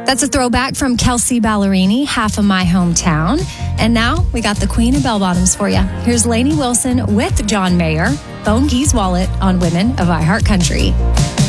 That's a throwback from Kelsey Ballerini, Half of My Hometown. And now we got the queen of bell bottoms for you. Here's Lainey Wilson with John Mayer, Bone Geese Wallet on Women of iHeart Country.